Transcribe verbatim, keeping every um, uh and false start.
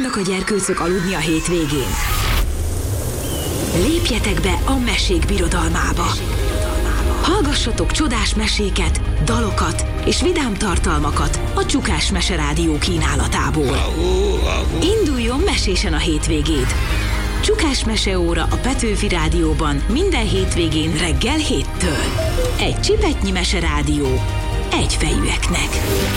Unnak a gyerkőcök aludni a hétvégén? Lépjetek be a mesék birodalmába! Hallgassatok csodás meséket, dalokat és vidám tartalmakat a Csukás Mese Rádió kínálatából. Induljon mesésen a hétvégéd! Csukás Meseóra a Petőfi Rádióban minden hétvégén reggel héttől. Egy csipetnyi meserádió egyfejűeknek.